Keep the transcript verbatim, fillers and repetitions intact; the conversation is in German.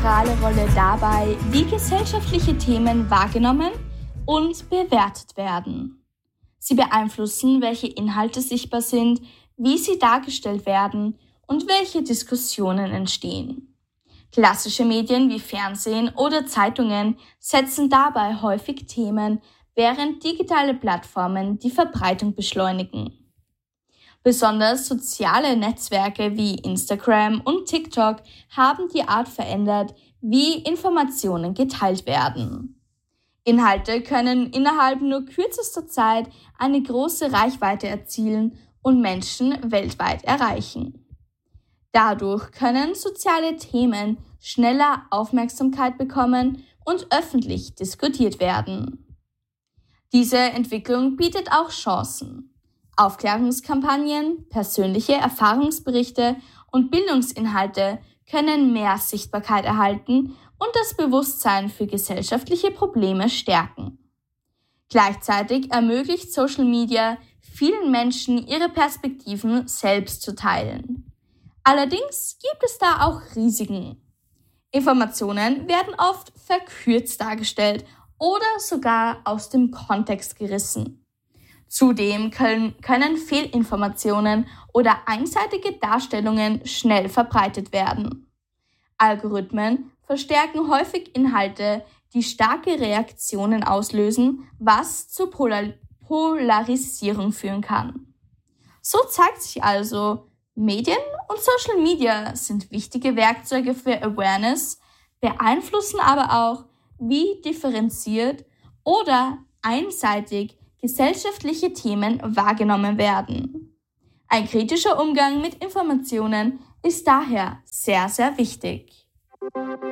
zentrale Rolle dabei, wie gesellschaftliche Themen wahrgenommen und bewertet werden. Sie beeinflussen, welche Inhalte sichtbar sind, wie sie dargestellt werden und welche Diskussionen entstehen. Klassische Medien wie Fernsehen oder Zeitungen setzen dabei häufig Themen, während digitale Plattformen die Verbreitung beschleunigen. Besonders soziale Netzwerke wie Instagram und TikTok haben die Art verändert, wie Informationen geteilt werden. Inhalte können innerhalb nur kürzester Zeit eine große Reichweite erzielen und Menschen weltweit erreichen. Dadurch können soziale Themen schneller Aufmerksamkeit bekommen und öffentlich diskutiert werden. Diese Entwicklung bietet auch Chancen. Aufklärungskampagnen, persönliche Erfahrungsberichte und Bildungsinhalte können mehr Sichtbarkeit erhalten und das Bewusstsein für gesellschaftliche Probleme stärken. Gleichzeitig ermöglicht Social Media vielen Menschen, ihre Perspektiven selbst zu teilen. Allerdings gibt es da auch Risiken. Informationen werden oft verkürzt dargestellt oder sogar aus dem Kontext gerissen. Zudem können, können Fehlinformationen oder einseitige Darstellungen schnell verbreitet werden. Algorithmen verstärken häufig Inhalte, die starke Reaktionen auslösen, was zur Polar- Polarisierung führen kann. So zeigt sich also, Medien und Social Media sind wichtige Werkzeuge für Awareness, beeinflussen aber auch, wie differenziert oder einseitig gesellschaftliche Themen wahrgenommen werden. Ein kritischer Umgang mit Informationen ist daher sehr, sehr wichtig.